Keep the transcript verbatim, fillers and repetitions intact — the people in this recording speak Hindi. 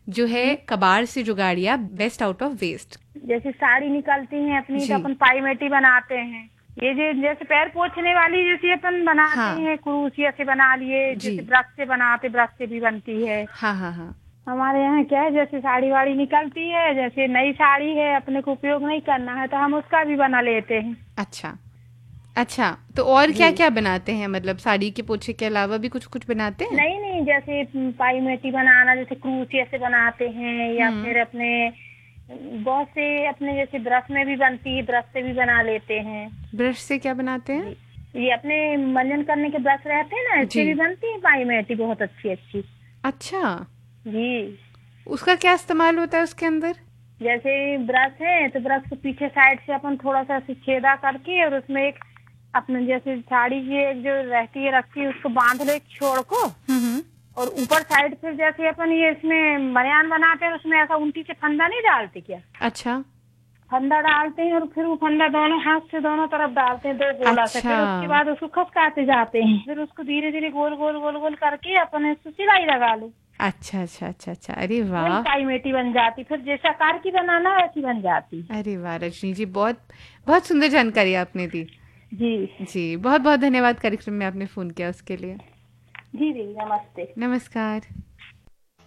जो है कबाड़ से जुगाड़िया बेस्ट आउट ऑफ वेस्ट। जैसे साड़ी निकलती है अपनी जी। तो अपन पाईमेटी बनाते हैं। ये जो जैसे पैर पोछने वाली जैसे अपन बनाते हाँ। हैं, क्रूसिया से बना लिए, जी। जैसे ब्रश से बनाते, ब्रश से भी बनती है। हाँ हाँ हाँ। हमारे यहाँ क्या है, जैसे साड़ी वाड़ी निकलती है, जैसे नई साड़ी है अपने को उपयोग नहीं करना है तो हम उसका भी बना लेते हैं। अच्छा अच्छा, तो और क्या जी। क्या बनाते हैं? मतलब साड़ी के पोछे के अलावा भी कुछ कुछ बनाते हैं? नहीं नहीं, जैसे पाईमेटी बनाना जैसे क्रूसिया से बनाते हैं, या हम्म। फिर अपने बहुत से अपने जैसे ब्रश में भी बनती है, ब्रश से भी बना लेते हैं। ब्रश से क्या बनाते हैं? जी, ये अपने मंजन करने के ब्रश रहते हैं ना, इससे जी। भी बनती है पाईमेटी बहुत अच्छी अच्छी। अच्छा, जी। उसका क्या इस्तेमाल होता है उसके अंदर? जैसे ब्रश है तो ब्रश को पीछे साइड से अपन थोड़ा सा ऐसे छेदा करके, और उसमें एक अपने जैसे साड़ी की एक जो रहती है रखी, उसको बांध लो एक छोड़ को, हम्म। और ऊपर साइड फिर जैसे अपन ये इसमें बनियान बनाते हैं उसमें ऐसा उल्टी से फंदा नहीं डालते क्या? अच्छा फंदा डालते हैं और फिर वो फंदा दोनों हाथ से दोनों तरफ डालते हैं, दो गोला से। फिर उसके अच्छा बाद उसको खसकाते जाते हैं, फिर उसको धीरे धीरे गोल गोल गोल गोल करके अपन इसको सिलाई लगा लो। अच्छा अच्छा अच्छा अच्छा, अरे वही वाह। पाईमेटी बन जाती, फिर जैसा आकार की बनाना वैसी बन जाती। अरे वाह रजनी जी, बहुत बहुत सुंदर जानकारी आपने दी। जी जी, बहुत बहुत धन्यवाद कार्यक्रम में आपने फ़ोन किया उसके लिए। जी जी, नमस्ते। नमस्कार।